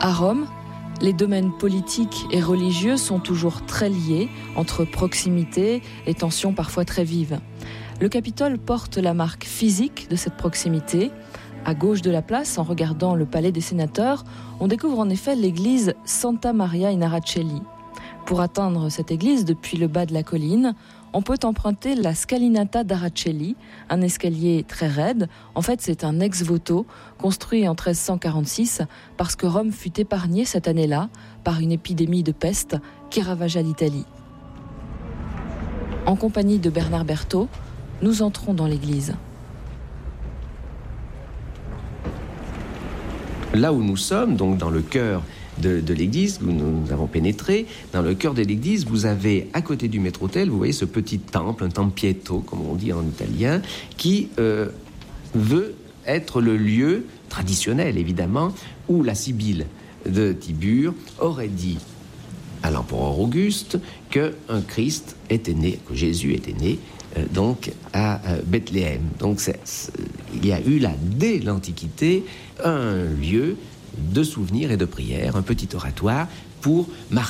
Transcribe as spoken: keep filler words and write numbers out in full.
À Rome, les domaines politiques et religieux sont toujours très liés, entre proximité et tensions parfois très vives. Le Capitole porte la marque physique de cette proximité. À gauche de la place, en regardant le palais des sénateurs, on découvre en effet l'église Santa Maria in Araceli. Pour atteindre cette église depuis le bas de la colline, on peut emprunter la Scalinata d'Araceli, un escalier très raide. En fait, c'est un ex-voto construit en treize cent quarante-six parce que Rome fut épargnée cette année-là par une épidémie de peste qui ravagea l'Italie. En compagnie de Bernard Berthaud, nous entrons dans l'église. Là où nous sommes, donc dans le cœur de, de l'église, où nous, nous avons pénétré, dans le cœur de l'église, vous avez à côté du maître-autel, vous voyez ce petit temple, un tempietto, comme on dit en italien, qui euh, veut être le lieu traditionnel, évidemment, où la Sibylle de Tibure aurait dit à l'empereur Auguste qu'un Christ était né, que Jésus était né, euh, donc à euh, Bethléem. Donc c'est, c'est, il y a eu là, dès l'Antiquité, un lieu de souvenirs et de prières, un petit oratoire pour marquer